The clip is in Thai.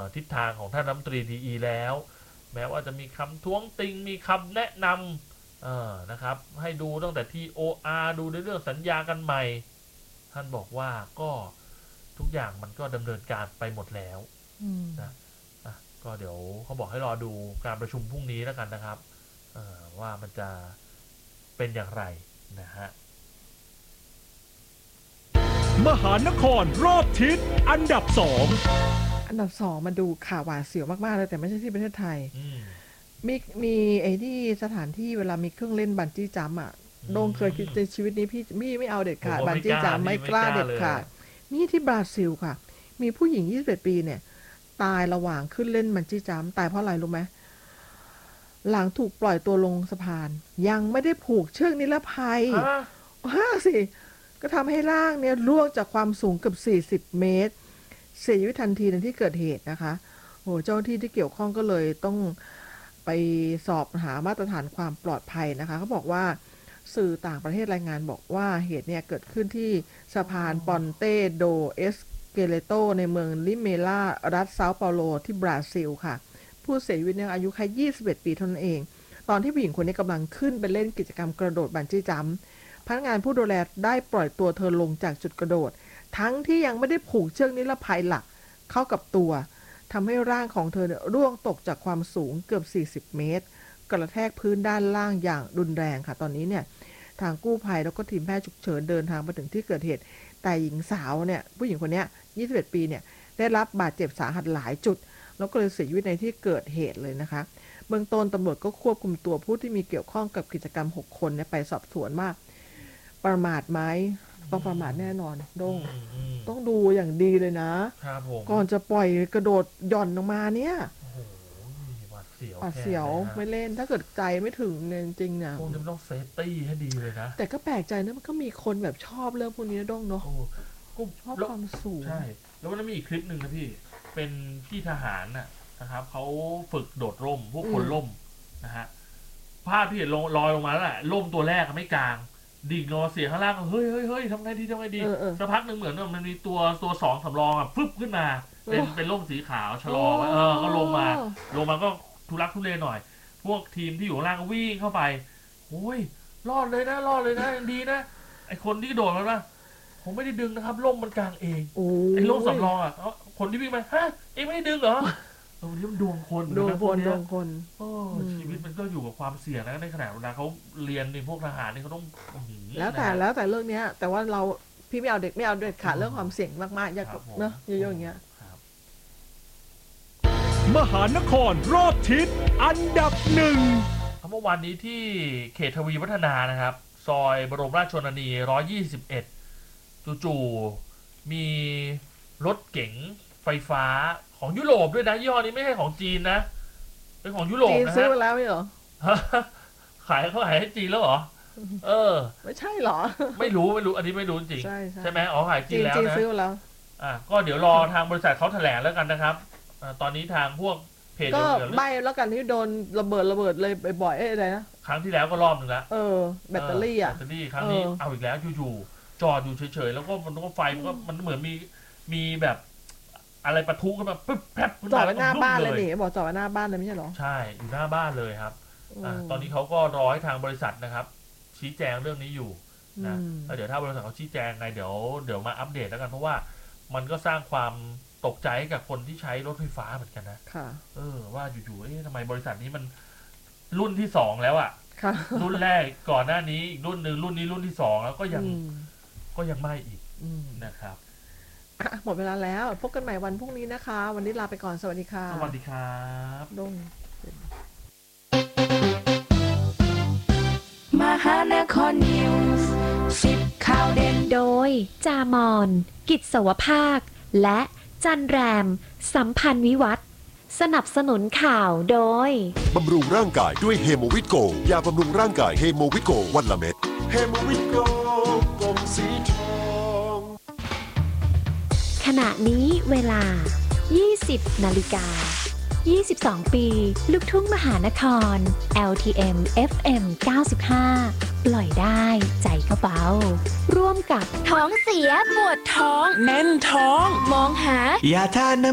ทิศทางของท่านรัฐมนตรีดีแล้วแม้ว่าจะมีคำท้วงติงมีคำแนะนำนะครับให้ดูตั้งแต่ที่ OR ดูในเรื่องสัญญากันใหม่ท่านบอกว่าก็ทุกอย่างมันก็ดำเนินการไปหมดแล้วนะก็เดี๋ยวเขาบอกให้รอดูการประชุมพรุ่งนี้แล้วกันนะครับว่ามันจะเป็นอย่างไรนะฮะมหานครรอบทิศอันดับ 2มันดูข่าวหวาดเสียวมากๆเลยแต่ไม่ใช่ที่ประเทศไทยมีไอ้ที่สถานที่เวลามีเครื่องเล่นบันจี้จัมป์อ่ะโด่งเคยคิดในชีวิตนี้พี่ไม่เอาเด็ดขาดบันจี้จัมป์ไม่กล้าเด็ดขาดนี่ที่บราซิลค่ะมีผู้หญิง21ปีเนี่ยตายระหว่างขึ้นเล่นบันจี้จัมป์ตายเพราะอะไรรู้ไหมหลังถูกปล่อยตัวลงสะพานยังไม่ได้ผูกเชือกนิรภัยสิก็ทำให้ร่างเนี่ยร่วงจากความสูงเกือบ40 เมตรเสียชีวิตทันทีในที่เกิดเหตุนะคะโอ้เจ้าหน้าที่ที่เกี่ยวข้องก็เลยต้องไปสอบหามาตรฐานความปลอดภัยนะคะเขาบอกว่าสื่อต่างประเทศรายงานบอกว่าเหตุเนี่ยเกิดขึ้นที่สะพานปอนเตโดเอสเกเลโตในเมืองลิเมล่ารัฐเซาเปาโลที่บราซิลค่ะผู้เสียชีวิตเนี่ยอายุแค่21 ปีเท่านั้นเองตอนที่ผู้หญิงคนนี้กำลังขึ้นไปเล่นกิจกรรมกระโดดบันจี้จัมป์พนักงานผู้ดูแลได้ปล่อยตัวเธอลงจากจุดกระโดดทั้งที่ยังไม่ได้ผูกเชือกนิรภัยหลักเข้ากับตัวทำให้ร่างของเธอร่วงตกจากความสูงเกือบ40 เมตรกระแทกพื้นด้านล่างอย่างรุนแรงค่ะตอนนี้เนี่ยทางกู้ภัยแล้วก็ทีมแพทย์ฉุกเฉินเดินทางมาถึงที่เกิดเหตุแต่หญิงสาวเนี่ยผู้หญิงคนนี้21 ปีเนี่ยได้รับบาดเจ็บสาหัสหลายจุดแล้วก็เลยเสียชีวิตในที่เกิดเหตุเลยนะคะเบื้องต้นตำรวจก็ควบคุมตัวผู้ที่มีเกี่ยวข้องกับกิจกรรม6 คนไปสอบสวนว่าประมาทไหมต้องประมาทแน่นอนต้องดูอย่างดีเลยนะก่อนจะปล่อยกระโดดหย่อนลงมาเนี่ยหวาดเสียวไม่เล่นถ้าเกิดใจไม่ถึงจริงๆเนี่ยคงจะต้องเซฟตี้ให้ดีเลยนะแต่ก็แปลกใจนะมันก็มีคนแบบชอบเรื่องพวกนี้นะด้งเนาะชอบความสูงใช่แล้วมันมีอีกคลิปหนึ่งนะพี่เป็นพี่ทหารนะครับเขาฝึกโดดร่มพวกคนร่มนะฮะภาพที่เห็นลอยลงมาแล้วแหละร่มตัวแรกไม่กลางดิ่งลงเสียข้างล่างเฮ้ยทำไงดีสักพักหนึ่งเหมือนมันมีตัว2 สำรองฟึบขึ้นมาเป็นร่มสีขาวชะลอไว้ก็ลงมาก็ทุลักทุเลหน่อยพวกทีมที่อยู่ข้างล่างก็วิ่งเข้าไปโอ้ยรอดเลยนะยังดีนะไอคนที่โดดแล้วนะผมไม่ได้ดึงนะครับร่มมันกลางเองไอ้ร่มสำรองคนที่วิ่งไปฮะเองไม่ได้ดึงเหรอวันนี้มันดวงคนชีวิตมันก็อยู่กับความเสี่ยงนะในขณะเวลาเขาเรียนในพวกทหารนี่เขาต้องแล้วแต่เรื่องนี้แต่ว่าเราพี่ไม่เอาเด็กขาดเรื่องความเสี่ยงมากๆเยอะเนอะเยอะๆอย่างเงี้ยมหานครรอบทิศอันดับ1 เมื่อวานนี้ที่เขตทวีวัฒนานะครับซอยบรมราชชนนี121จู่ๆมีรถเก๋งไฟฟ้าของยุโรปด้วยนะยี่ห้อนี้ไม่ใช่ของจีนนะเป็นของยุโรปนะฮะจีนซื้อมาแล้วไม่เหรอขายให้จีนแล้วเหรอไม่ใช่เหรอไม่รู้อันนี้ไม่รู้จริงใช่ไหมขายจีนแล้วนะจีนซื้อแล้วก็เดี๋ยวรอทางบริษัทเขาแถลงแล้วกันนะครับตอนนี้ทางพวกเพจก็ใบแล้วกันที่โดนระเบิดเลยบ่อยอะไรนะครั้งที่แล้วก็รอบนึงแล้วแบตเตอรี่ครั้งนี้เอาอีกแล้วอยู่ๆจอดอยู่เฉยๆแล้วก็มันก็ไฟมันเหมือนมีแบบอะไรปะทุขึ้นมาปึ๊บแป๊บจอดไว้หน้าบ้านเลยนี่บอกจอดไว้หน้าบ้านเลยไม่ใช่หรอใช่อยู่หน้าบ้านเลยครับตอนนี้เขาก็รอให้ทางบริษัทนะครับชี้แจงเรื่องนี้อยู่นะแล้วเดี๋ยวถ้าบริษัทเขาชี้แจงไงเดี๋ยวมาอัปเดตแล้วกันเพราะว่ามันก็สร้างความตกใจกับคนที่ใช้รถไฟฟ้าเหมือนกันนะว่าอยู่ๆทำไมบริษัทนี้มันรุ่นที่2แล้วรุ่นแรกก่อนหน้านี้อีกรุ่นนึงรุ่นนี้รุ่นที่2แล้วก็ยังไม่อีกนะครับหมดเวลาแล้วพบกันใหม่วันพรุ่งนี้นะคะวันนี้ลาไปก่อนสวัสดีค่ะสวัสดีครับดงมหานครนิวส์10ข่าวเด่นโดยจามอนกิจสวภาคและจันแรมสัมพันธ์วิวัฒน์สนับสนุนข่าวโดยบำรุงร่างกายด้วยเฮโมวิตโกยาบำรุงร่างกายเฮโมวิตโกวันละเม็ดเฮโมวิตโกกลมสีทองขณะนี้เวลา 20 นาฬิกา 22 ปีลูกทุ่งมหานคร LTM FM 95 ปล่อยได้ใจก็เบาร่วมกับท้องเสียปวดท้องแน่นท้องมองหายาทาน